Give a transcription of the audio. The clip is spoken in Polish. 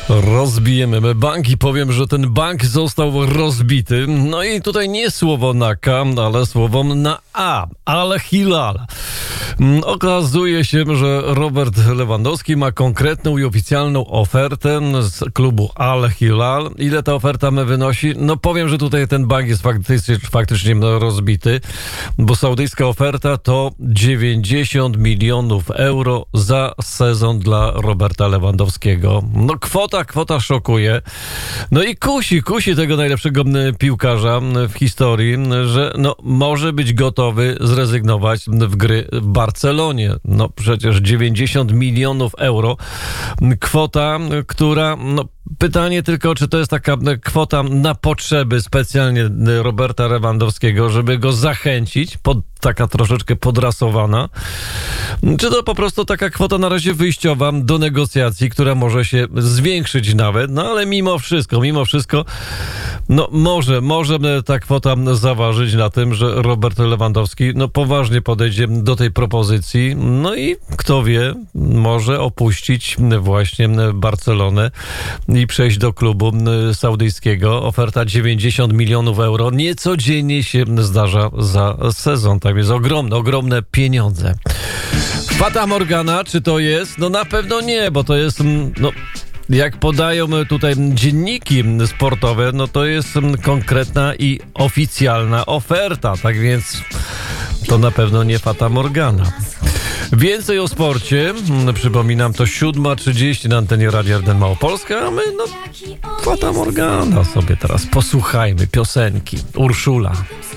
Rozbijemy bank i powiem, że ten bank został rozbity. No i tutaj nie słowo na K, ale słowo na A. Al Hilal. Okazuje się, że Robert Lewandowski ma konkretną i oficjalną ofertę z klubu Al Hilal. Ile ta oferta wynosi? No powiem, że tutaj ten bank jest faktycznie rozbity, bo saudyjska oferta to 90 milionów euro za sezon dla Roberta Lewandowskiego. No kwota szokuje. No i kusi tego najlepszego piłkarza w historii, że no może być gotowy zrezygnować w gry w Barcelonie. No przecież 90 milionów euro. Kwota, która pytanie tylko, czy to jest taka kwota na potrzeby specjalnie Roberta Lewandowskiego, żeby go zachęcić, taka troszeczkę podrasowana, czy to po prostu taka kwota na razie wyjściowa do negocjacji, która może się zwiększyć nawet, no ale mimo wszystko, no może ta kwota zaważyć na tym, że Robert Lewandowski poważnie podejdzie do tej propozycji, no i kto wie, może opuścić właśnie Barcelonę i przejść do klubu saudyjskiego. Oferta 90 milionów euro niecodziennie się zdarza za sezon. Tam jest ogromne pieniądze. Fata Morgana, czy to jest? No na pewno nie, bo to jest, jak podają tutaj dzienniki sportowe, no to jest konkretna i oficjalna oferta, tak więc to na pewno nie Fata Morgana. Więcej o sporcie, przypominam, to 7:30 na antenie Radia RDN Małopolska, a my, Fata Morgana sobie teraz posłuchajmy piosenki. Urszula.